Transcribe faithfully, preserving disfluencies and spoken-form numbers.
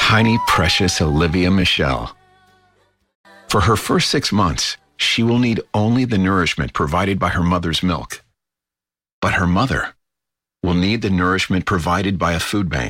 tiny, precious Olivia Michelle. For her first six months, she will need only the nourishment provided by her mother's milk. But her mother will need the nourishment provided by a food bank.